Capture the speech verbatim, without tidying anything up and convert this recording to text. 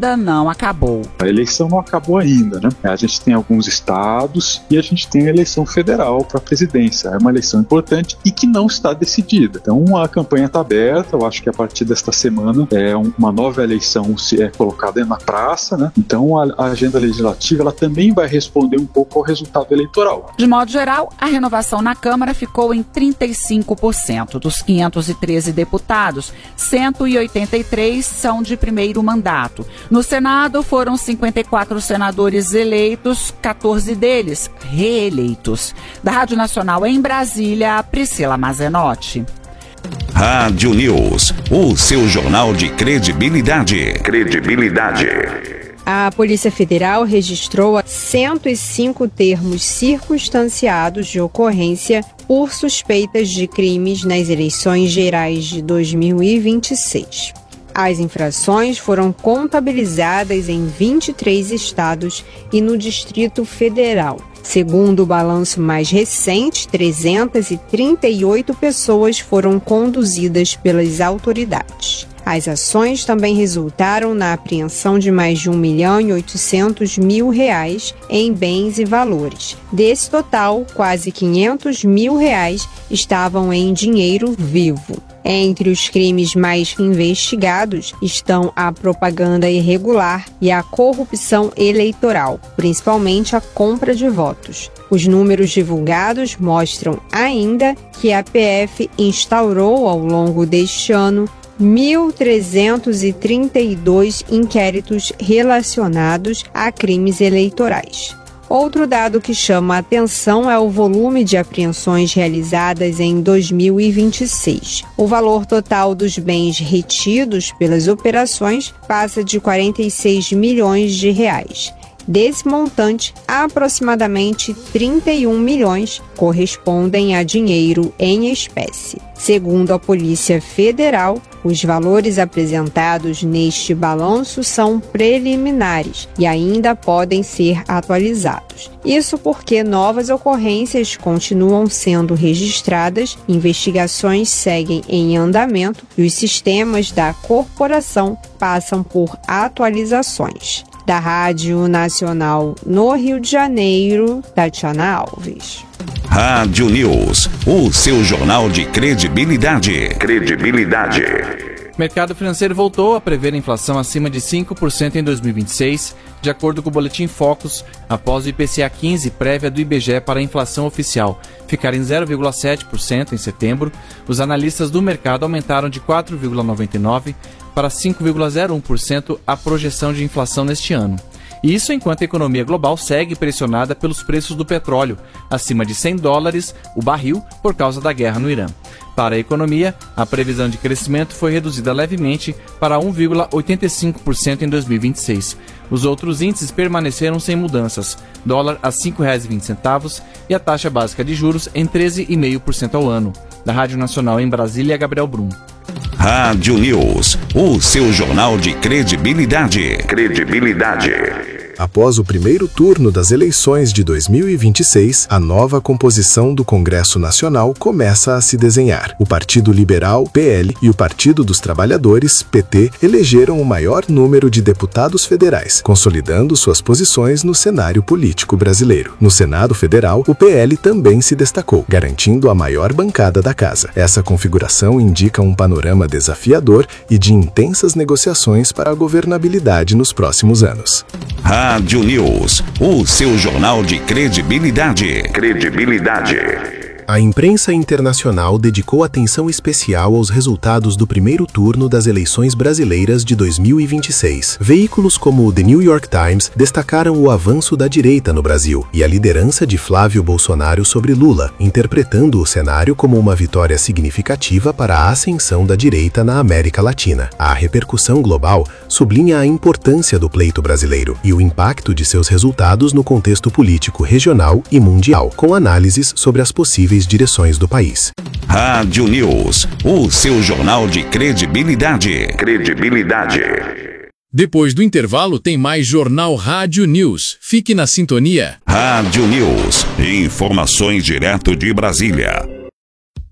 ainda não acabou. A eleição não acabou ainda, né? A gente tem alguns estados e a gente tem a eleição federal para a presidência. É uma eleição importante e que não está decidida. Então a campanha está aberta. Eu acho que a partir desta semana é uma nova eleição se é colocada na praça, né? Então a, a agenda legislativa ela também vai responder um pouco ao resultado eleitoral. De modo geral, a renovação na Câmara ficou em trinta e cinco por cento. Dos quinhentos e treze deputados, cento e oitenta e três são de primeiro mandato. No Senado foram cinquenta e quatro senadores eleitos, quatorze deles reeleitos. Da Rádio Nacional em Brasília, Priscila Mazenotti. Rádio News, o seu jornal de credibilidade. Credibilidade. A Polícia Federal registrou cento e cinco termos circunstanciados de ocorrência por suspeitas de crimes nas eleições gerais de dois mil e vinte e seis. As infrações foram contabilizadas em vinte e três estados e no Distrito Federal. Segundo o balanço mais recente, trezentas e trinta e oito pessoas foram conduzidas pelas autoridades. As ações também resultaram na apreensão de mais de um milhão e oitocentos mil reais em bens e valores. Desse total, quase quinhentos mil reais estavam em dinheiro vivo. Entre os crimes mais investigados estão a propaganda irregular e a corrupção eleitoral, principalmente a compra de votos. Os números divulgados mostram ainda que a P F instaurou ao longo deste ano mil trezentos e trinta e dois inquéritos relacionados a crimes eleitorais. Outro dado que chama a atenção é o volume de apreensões realizadas em dois mil e vinte e seis. O valor total dos bens retidos pelas operações passa de quarenta e seis milhões de reais. Desse montante, aproximadamente trinta e um milhões correspondem a dinheiro em espécie. Segundo a Polícia Federal, os valores apresentados neste balanço são preliminares e ainda podem ser atualizados. Isso porque novas ocorrências continuam sendo registradas, investigações seguem em andamento e os sistemas da corporação passam por atualizações. Da Rádio Nacional no Rio de Janeiro, Tatiana Alves. Rádio News, o seu jornal de credibilidade. Credibilidade. O mercado financeiro voltou a prever a inflação acima de cinco por cento em dois mil e vinte e seis, de acordo com o Boletim Focus, após o I P C A quinze prévia do I B G E para a inflação oficial ficar em zero vírgula sete por cento em setembro. Os analistas do mercado aumentaram de quatro vírgula noventa e nove por cento para cinco vírgula zero um por cento a projeção de inflação neste ano. E isso enquanto a economia global segue pressionada pelos preços do petróleo, acima de cem dólares o barril por causa da guerra no Irã. Para a economia, a previsão de crescimento foi reduzida levemente para um vírgula oitenta e cinco por cento em dois mil e vinte e seis. Os outros índices permaneceram sem mudanças, dólar a cinco reais e vinte centavos e a taxa básica de juros em treze vírgula cinco por cento ao ano. Da Rádio Nacional em Brasília, Gabriel Brum. Rádio News, o seu jornal de credibilidade. Credibilidade. Após o primeiro turno das eleições de dois mil e vinte e seis, a nova composição do Congresso Nacional começa a se desenhar. O Partido Liberal, P L, e o Partido dos Trabalhadores, P T, elegeram o maior número de deputados federais, consolidando suas posições no cenário político brasileiro. No Senado Federal, o P L também se destacou, garantindo a maior bancada da casa. Essa configuração indica um panorama desafiador e de intensas negociações para a governabilidade nos próximos anos. Rádio News, o seu jornal de credibilidade. Credibilidade. A imprensa internacional dedicou atenção especial aos resultados do primeiro turno das eleições brasileiras de dois mil e vinte e seis. Veículos como o The New York Times destacaram o avanço da direita no Brasil e a liderança de Flávio Bolsonaro sobre Lula, interpretando o cenário como uma vitória significativa para a ascensão da direita na América Latina. A repercussão global sublinha a importância do pleito brasileiro e o impacto de seus resultados no contexto político regional e mundial, com análises sobre as possíveis direções do país. Rádio News, o seu jornal de credibilidade. Credibilidade. Depois do intervalo tem mais Jornal Rádio News. Fique na sintonia. Rádio News, informações direto de Brasília.